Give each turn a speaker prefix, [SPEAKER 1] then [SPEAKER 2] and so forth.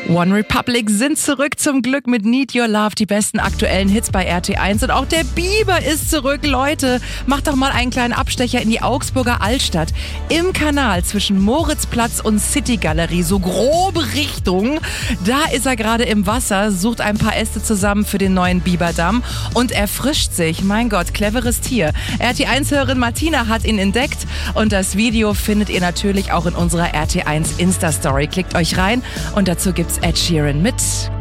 [SPEAKER 1] One Republic sind zurück, zum Glück mit Need Your Love, die besten aktuellen Hits bei RT1. Und auch der Biber ist zurück. Leute, macht doch mal einen kleinen Abstecher in die Augsburger Altstadt. Im Kanal zwischen Moritzplatz und City-Galerie, so grobe Richtung. Da ist er gerade im Wasser, sucht ein paar Äste zusammen für den neuen Biberdamm und erfrischt sich. Mein Gott, cleveres Tier. RT1-Hörerin Martina hat ihn entdeckt und das Video findet ihr natürlich auch in unserer RT1 Insta-Story. Klickt euch rein und dazu gibt's Ed Sheeran mit